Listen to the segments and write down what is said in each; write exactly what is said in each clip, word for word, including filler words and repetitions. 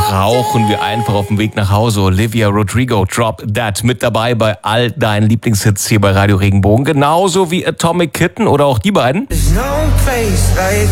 brauchen wir einfach auf dem Weg nach Hause. Olivia Rodrigo, Drop That, mit dabei bei all deinen Lieblingshits hier bei Radio Regenbogen. Genauso wie Atomic Kitten oder auch die beiden. No place like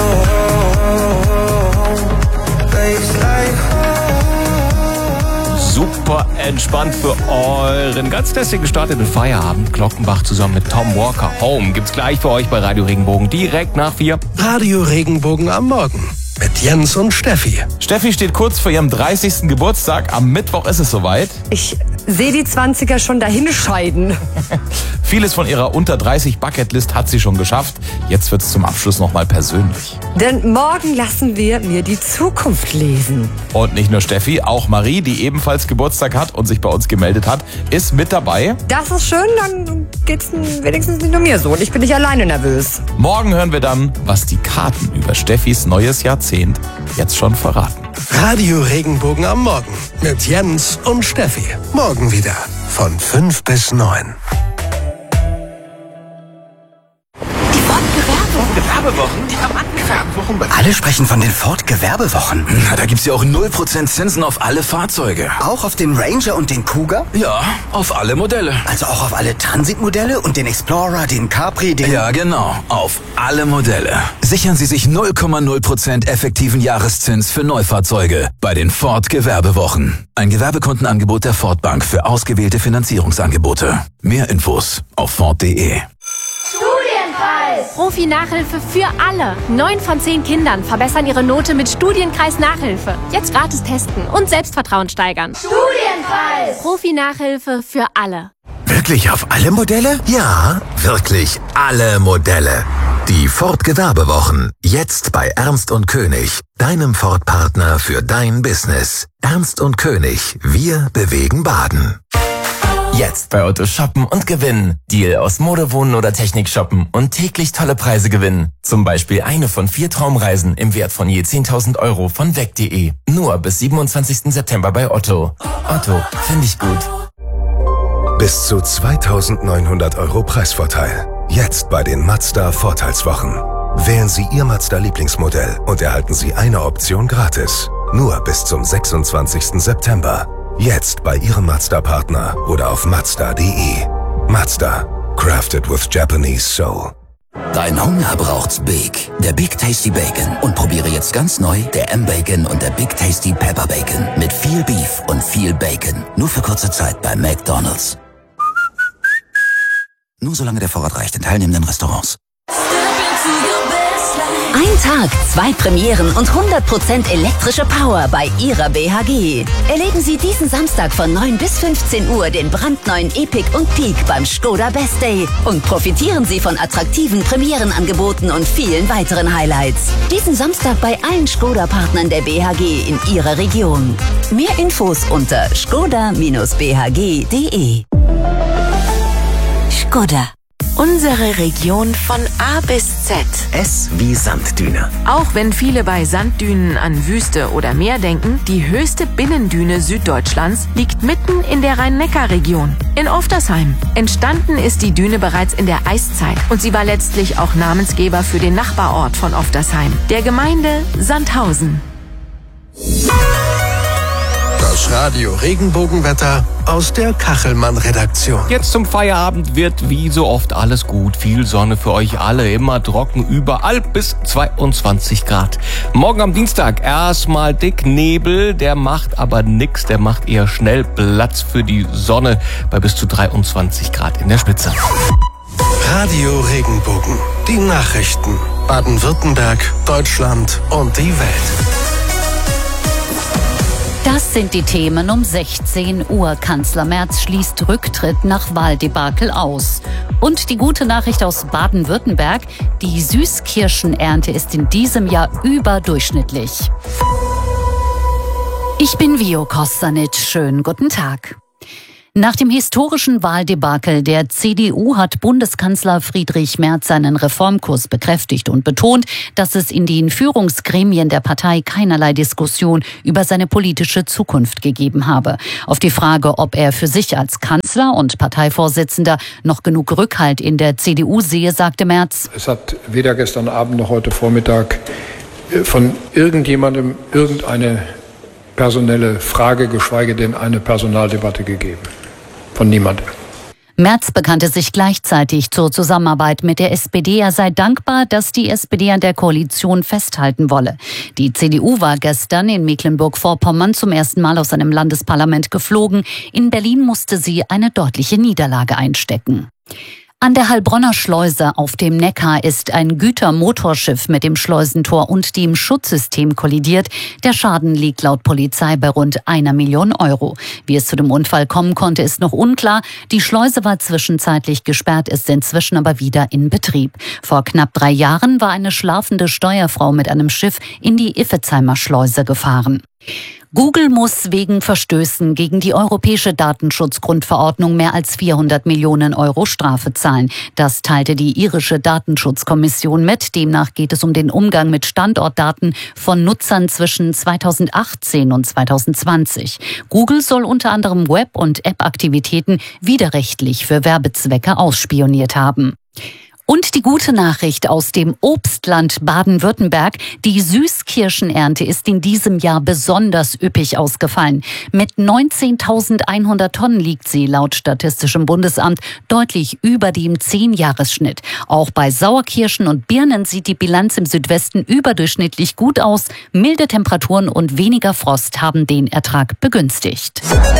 home, place like home. Super entspannt für euren ganz lässig gestarteten Feierabend. Glockenbach zusammen mit Tom Walker. Home gibt's gleich für euch bei Radio Regenbogen direkt nach vier. Radio Regenbogen am Morgen mit Jens und Steffi. Steffi steht kurz vor ihrem dreißigsten Geburtstag. Am Mittwoch ist es soweit. Ich sehe die zwanziger schon dahin scheiden. Vieles von ihrer unter dreißig Bucketlist hat sie schon geschafft. Jetzt wird's zum Abschluss nochmal persönlich. Denn morgen lassen wir mir die Zukunft lesen. Und nicht nur Steffi, auch Marie, die ebenfalls Geburtstag hat und sich bei uns gemeldet hat, ist mit dabei. Das ist schön, dann geht's wenigstens nicht nur mir so und ich bin nicht alleine nervös. Morgen hören wir dann, was die Karten über Steffis neues Jahrzehnt jetzt schon verraten. Radio Regenbogen am Morgen mit Jens und Steffi. Morgen wieder von fünf bis neun. Gewerbewochen? Die haben Gewerbewochen. Alle sprechen von den Ford Gewerbewochen. Na, da gibt's ja auch null Prozent Zinsen auf alle Fahrzeuge. Auch auf den Ranger und den Cougar? Ja, auf alle Modelle. Also auch auf alle Transit-Modelle und den Explorer, den Capri, den... Ja, genau. Auf alle Modelle. Sichern Sie sich null Komma null Prozent effektiven Jahreszins für Neufahrzeuge bei den Ford Gewerbewochen. Ein Gewerbekundenangebot der Ford Bank für ausgewählte Finanzierungsangebote. Mehr Infos auf ford punkt de. Profi-Nachhilfe für alle. Neun von zehn Kindern verbessern ihre Note mit Studienkreis-Nachhilfe. Jetzt gratis testen und Selbstvertrauen steigern. Studienkreis! Profi-Nachhilfe für alle. Wirklich auf alle Modelle? Ja, wirklich alle Modelle. Die Ford Gewerbewochen. Jetzt bei Ernst und König, deinem Ford-Partner für dein Business. Ernst und König, wir bewegen Baden. Jetzt bei Otto shoppen und gewinnen. Deal aus Mode, Wohnen oder Technik shoppen und täglich tolle Preise gewinnen. Zum Beispiel eine von vier Traumreisen im Wert von je zehntausend Euro von weg punkt de. Nur bis siebenundzwanzigsten September bei Otto. Otto, finde ich gut. Bis zu zweitausendneunhundert Euro Preisvorteil. Jetzt bei den Mazda Vorteilswochen. Wählen Sie Ihr Mazda Lieblingsmodell und erhalten Sie eine Option gratis. Nur bis zum sechsundzwanzigsten September. Jetzt bei Ihrem Mazda-Partner oder auf mazda punkt de. Mazda. Crafted with Japanese Soul. Dein Hunger braucht's Big. Der Big Tasty Bacon. Und probiere jetzt ganz neu der M-Bacon und der Big Tasty Pepper Bacon. Mit viel Beef und viel Bacon. Nur für kurze Zeit bei McDonald's. Nur solange der Vorrat reicht in teilnehmenden Restaurants. Ein Tag, zwei Premieren und hundert Prozent elektrische Power bei Ihrer B H G. Erleben Sie diesen Samstag von neun bis fünfzehn Uhr den brandneuen Epic und Peak beim Skoda Best Day und profitieren Sie von attraktiven Premierenangeboten und vielen weiteren Highlights. Diesen Samstag bei allen Skoda-Partnern der B H G in Ihrer Region. Mehr Infos unter skoda Bindestrich b h g punkt de. Skoda. Unsere Region von A bis Z. S wie Sanddüne. Auch wenn viele bei Sanddünen an Wüste oder Meer denken, die höchste Binnendüne Süddeutschlands liegt mitten in der Rhein-Neckar-Region, in Oftersheim. Entstanden ist die Düne bereits in der Eiszeit und sie war letztlich auch Namensgeber für den Nachbarort von Oftersheim, der Gemeinde Sandhausen. Das Radio Regenbogenwetter aus der Kachelmann-Redaktion. Jetzt zum Feierabend wird wie so oft alles gut. Viel Sonne für euch alle, immer trocken, überall bis zweiundzwanzig Grad. Morgen am Dienstag erstmal dick Nebel, der macht aber nix, der macht eher schnell Platz für die Sonne bei bis zu dreiundzwanzig Grad in der Spitze. Radio Regenbogen, die Nachrichten. Baden-Württemberg, Deutschland und die Welt. Das sind die Themen um sechzehn Uhr. Kanzler Merz schließt Rücktritt nach Wahldebakel aus. Und die gute Nachricht aus Baden-Württemberg: Die Süßkirschenernte ist in diesem Jahr überdurchschnittlich. Ich bin Vio Kostanic. Schönen guten Tag. Nach dem historischen Wahldebakel der C D U hat Bundeskanzler Friedrich Merz seinen Reformkurs bekräftigt und betont, dass es in den Führungsgremien der Partei keinerlei Diskussion über seine politische Zukunft gegeben habe. Auf die Frage, ob er für sich als Kanzler und Parteivorsitzender noch genug Rückhalt in der C D U sehe, sagte Merz: Es hat weder gestern Abend noch heute Vormittag von irgendjemandem irgendeine personelle Frage, geschweige denn eine Personaldebatte gegeben. Von niemandem. Merz bekannte sich gleichzeitig zur Zusammenarbeit mit der S P D. Er sei dankbar, dass die S P D an der Koalition festhalten wolle. Die C D U war gestern in Mecklenburg-Vorpommern zum ersten Mal aus einem Landesparlament geflogen. In Berlin musste sie eine deutliche Niederlage einstecken. An der Heilbronner Schleuse auf dem Neckar ist ein Gütermotorschiff mit dem Schleusentor und dem Schutzsystem kollidiert. Der Schaden liegt laut Polizei bei rund einer Million Euro. Wie es zu dem Unfall kommen konnte, ist noch unklar. Die Schleuse war zwischenzeitlich gesperrt, ist inzwischen aber wieder in Betrieb. Vor knapp drei Jahren war eine schlafende Steuerfrau mit einem Schiff in die Iffezheimer Schleuse gefahren. Google muss wegen Verstößen gegen die europäische Datenschutzgrundverordnung mehr als vierhundert Millionen Euro Strafe zahlen. Das teilte die irische Datenschutzkommission mit. Demnach geht es um den Umgang mit Standortdaten von Nutzern zwischen zweitausendachtzehn und zweitausendzwanzig. Google soll unter anderem Web- und App-Aktivitäten widerrechtlich für Werbezwecke ausspioniert haben. Und die gute Nachricht aus dem Obstland Baden-Württemberg: Die Süßkirschenernte ist in diesem Jahr besonders üppig ausgefallen. Mit neunzehntausendeinhundert Tonnen liegt sie laut Statistischem Bundesamt deutlich über dem zehn-Jahres-Schnitt. Auch bei Sauerkirschen und Birnen sieht die Bilanz im Südwesten überdurchschnittlich gut aus. Milde Temperaturen und weniger Frost haben den Ertrag begünstigt.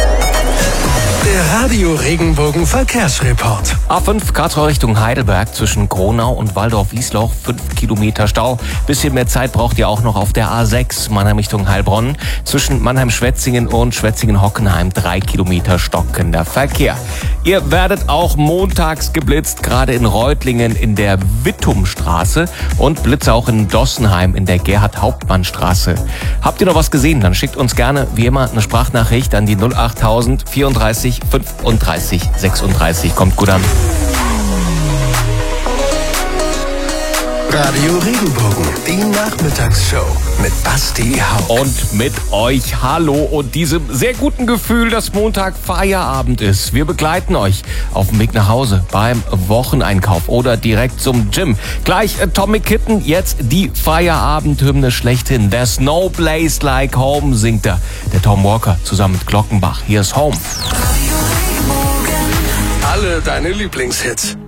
Der Radio Regenbogen Verkehrsreport. A fünf Karlsruhe Richtung Heidelberg zwischen Gronau und Waldorf-Wiesloch, fünf Kilometer Stau. Bisschen mehr Zeit braucht ihr auch noch auf der A sechs Mannheim Richtung Heilbronn. Zwischen Mannheim-Schwetzingen und Schwetzingen-Hockenheim drei Kilometer stockender Verkehr. Ihr werdet auch montags geblitzt, gerade in Reutlingen in der Wittumstraße und Blitze auch in Dossenheim in der Gerhard-Hauptmann-Straße. Habt ihr noch was gesehen? Dann schickt uns gerne wie immer eine Sprachnachricht an die null achttausend vierunddreißig fünfunddreißig sechsunddreißig. Kommt gut an. Radio Regenbogen, die Nachmittagsshow mit Basti Hauck. Und mit euch hallo und diesem sehr guten Gefühl, dass Montag Feierabend ist. Wir begleiten euch auf dem Weg nach Hause, beim Wocheneinkauf oder direkt zum Gym. Gleich Atomic Kitten, jetzt die Feierabendhymne schlechthin. There's no place like home, singt er. Der Tom Walker zusammen mit Glockenbach. Hier ist Home. Alle deine Lieblingshits.